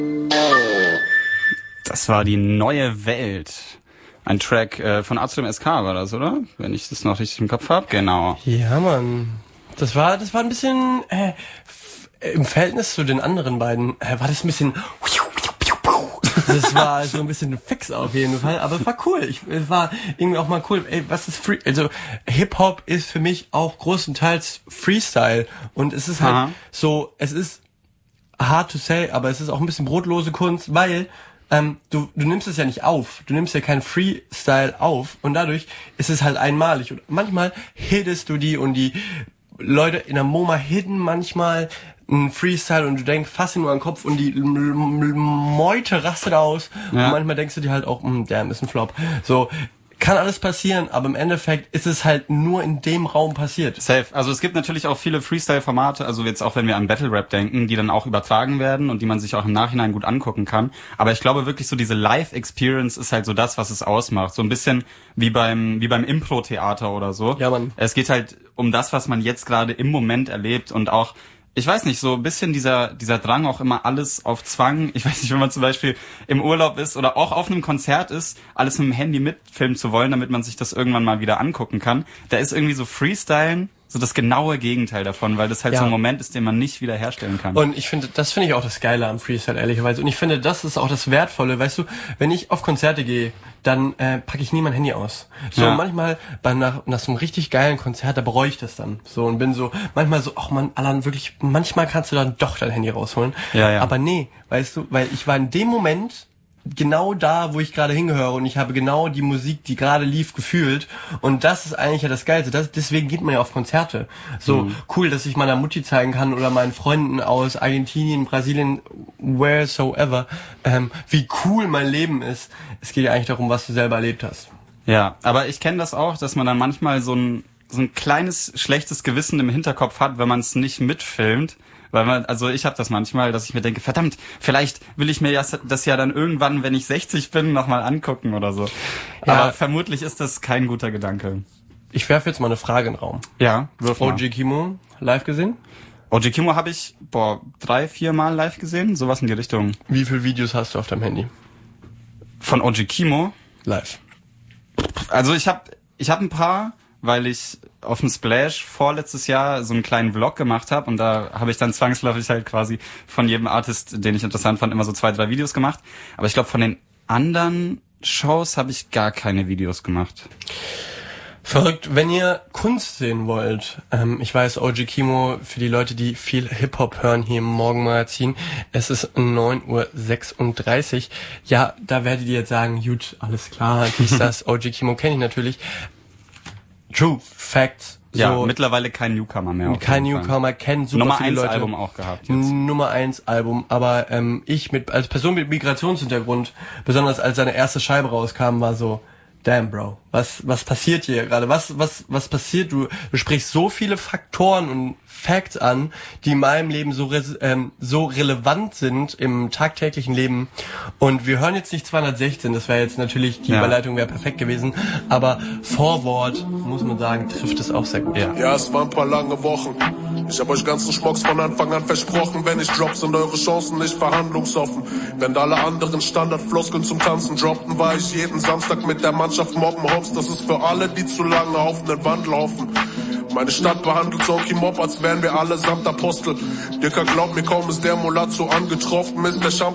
Das war die neue Welt. Ein Track von A zu dem SK war das, oder? Wenn ich das noch richtig im Kopf habe. Genau. Ja, Mann. Das war ein bisschen im Verhältnis zu den anderen beiden war das ein bisschen das war so ein bisschen fix auf jeden Fall, aber es war cool. Es war irgendwie auch mal cool. Ey, was ist Free? Also Hip-Hop ist für mich auch größtenteils Freestyle und es ist halt so, es ist hard to say, aber es ist auch ein bisschen brotlose Kunst, weil du nimmst es ja nicht auf. Du nimmst ja keinen Freestyle auf und dadurch ist es halt einmalig. Und manchmal hittest du die und die Leute in der MoMA hitten manchmal ein Freestyle und du denkst fast nur an den Kopf und die Meute rastet aus. Ja. Und manchmal denkst du dir halt auch, damn, ist ein Flop. So, kann alles passieren, aber im Endeffekt ist es halt nur in dem Raum passiert. Safe. Also es gibt natürlich auch viele Freestyle-Formate, also jetzt auch wenn wir an Battle-Rap denken, die dann auch übertragen werden und die man sich auch im Nachhinein gut angucken kann. Aber ich glaube wirklich so diese Live-Experience ist halt so das, was es ausmacht. So ein bisschen wie beim Impro-Theater oder so. Ja, Mann. Es geht halt um das, was man jetzt gerade im Moment erlebt und auch, ich weiß nicht, so ein bisschen dieser Drang auch immer alles auf Zwang. Ich weiß nicht, wenn man zum Beispiel im Urlaub ist oder auch auf einem Konzert ist, alles mit dem Handy mitfilmen zu wollen, damit man sich das irgendwann mal wieder angucken kann. Da ist irgendwie so Freestylen so das genaue Gegenteil davon, weil das halt so ein Moment ist, den man nicht wieder herstellen kann. Und das finde ich auch das Geile am Freestyle, ehrlicherweise. Und ich finde, das ist auch das Wertvolle, weißt du, wenn ich auf Konzerte gehe, dann packe ich nie mein Handy aus. So manchmal nach so einem richtig geilen Konzert, da bereue ich das dann. So und bin so manchmal so, ach man, Alan, wirklich, manchmal kannst du dann doch dein Handy rausholen. Ja. Aber nee, weißt du, weil ich war in dem Moment genau da, wo ich gerade hingehöre und ich habe genau die Musik, die gerade lief, gefühlt und das ist eigentlich ja das Geilste. Deswegen geht man ja auf Konzerte. So cool, dass ich meiner Mutti zeigen kann oder meinen Freunden aus Argentinien, Brasilien, wheresoever, wie cool mein Leben ist. Es geht ja eigentlich darum, was du selber erlebt hast. Ja, aber ich kenne das auch, dass man dann manchmal so ein kleines schlechtes Gewissen im Hinterkopf hat, wenn man es nicht mitfilmt. Weil ich habe das manchmal, dass ich mir denke, verdammt, vielleicht will ich mir das ja dann irgendwann, wenn ich 60 bin, nochmal angucken oder so. Ja. Aber vermutlich ist das kein guter Gedanke. Ich werfe jetzt mal eine Frage in den Raum. Ja, wirf mal. OG Kimo live gesehen? OG Kimo habe ich 3-4 Mal live gesehen, sowas in die Richtung. Wie viele Videos hast du auf deinem Handy? Von OG Kimo? Live. Also ich hab ein paar, weil ich auf dem Splash vorletztes Jahr so einen kleinen Vlog gemacht habe und da habe ich dann zwangsläufig halt quasi von jedem Artist, den ich interessant fand, immer so 2-3 Videos gemacht. Aber ich glaube, von den anderen Shows habe ich gar keine Videos gemacht. Verrückt. Wenn ihr Kunst sehen wollt, ich weiß, OG Kimo, für die Leute, die viel Hip-Hop hören hier im Morgenmagazin, es ist 9:36 Uhr. Ja, da werdet ihr jetzt sagen, gut, alles klar, dies, das, OG Kimo kenne ich natürlich. True, Facts. Ja, so, mittlerweile kein Newcomer mehr. Kein Newcomer, kennen super Nummer viele 1 Leute. Album auch gehabt jetzt. Nummer 1 Album, aber ich als Person mit Migrationshintergrund, besonders als seine erste Scheibe rauskam, war so, damn Bro, was passiert hier gerade? Was passiert? Du sprichst so viele Faktoren und Facts an, die in meinem Leben so relevant sind im tagtäglichen Leben. Und wir hören jetzt nicht 216, das wäre jetzt natürlich, die Überleitung wäre perfekt gewesen, aber Vorwort, muss man sagen, trifft es auch sehr gut. Ja, es waren ein paar lange Wochen. Ich hab euch ganzen Schmocks von Anfang an versprochen. Wenn ich drop, sind eure Chancen nicht verhandlungsoffen. Wenn alle anderen Standardfloskeln zum Tanzen droppen, war ich jeden Samstag mit der Mannschaft mobben. Hops, das ist für alle, die zu lange auf den Wand laufen. Meine Stadt behandelt Zonky Mob, als wären wir allesamt Apostel. Dicker, glaub mir, kaum ist der Mulatto angetroffen, ist der